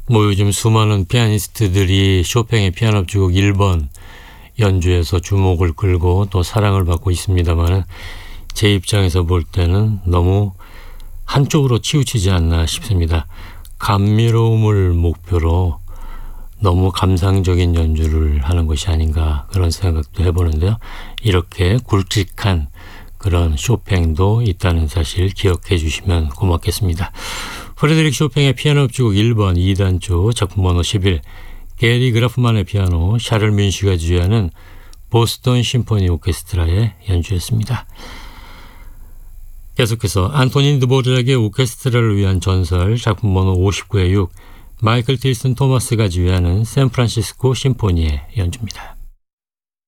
뭐 요즘 수많은 피아니스트들이 쇼팽의 피아노 합주곡 1번 연주에서 주목을 끌고 또 사랑을 받고 있습니다만 제 입장에서 볼 때는 너무 한쪽으로 치우치지 않나 싶습니다. 감미로움을 목표로 너무 감상적인 연주를 하는 것이 아닌가 그런 생각도 해보는데요. 이렇게 굵직한 그런 쇼팽도 있다는 사실 기억해 주시면 고맙겠습니다. 프레드릭 쇼팽의 피아노 합주곡 1번 2단조 작품 번호 11 게리 그라프만의 피아노 샤를 뮌시가 주재하는 보스턴 심포니 오케스트라의 연주였습니다. 계속해서 안토닌 드보르작의 오케스트라를 위한 전설 작품 번호 59의 6 마이클 틸슨 토마스가 지휘하는 샌프란시스코 심포니의 연주입니다.